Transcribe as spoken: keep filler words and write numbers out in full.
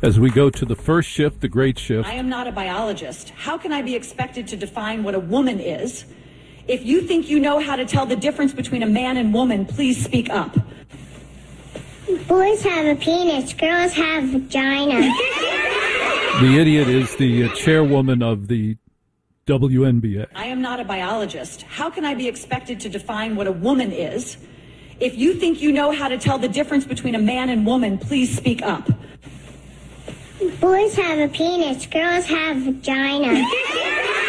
As we go to the first shift, the great shift. I am not a biologist. How can I be expected to define what a woman is? If you think you know how to tell the difference between a man and woman, please speak up. Boys have a penis, girls have vagina. The idiot is the uh, chairwoman of the W N B A. I am not a biologist. How can I be expected to define what a woman is? If you think you know how to tell the difference between a man and woman, please speak up. Boys have a penis, girls have vagina.